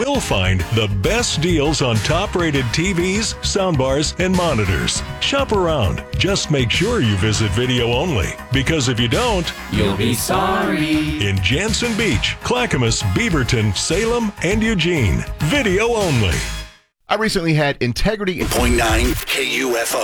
will find the best deals on top-rated TVs, soundbars, and monitors. Shop around. Just make sure you visit Video Only, because if you don't, you'll be sorry. In Jansen Beach, Clackamas, Beaverton, Salem, and Eugene. Video Only. I recently had integrity. 0.9 KUFO.